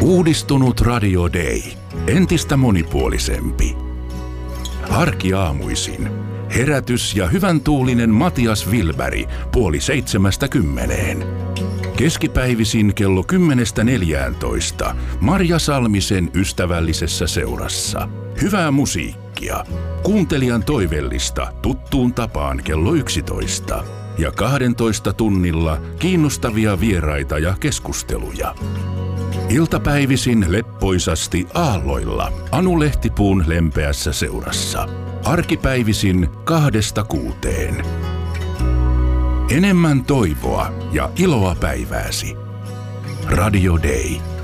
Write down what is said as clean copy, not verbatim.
Uudistunut Radio Day. Entistä monipuolisempi. Arkiaamuisin. Herätys ja hyvän tuulinen Matias Wilberg 6:30. Keskipäivisin kello 10:14 Marja Salmisen ystävällisessä seurassa. Hyvää musiikkia. Kuuntelijan toivellista tuttuun tapaan kello 11. Ja 12 tunnilla kiinnostavia vieraita ja keskusteluja. Iltapäivisin leppoisasti aalloilla Anu Lehtipuun lempeässä seurassa. Arkipäivisin 2-6. Enemmän toivoa ja iloa päivääsi. Radio Day.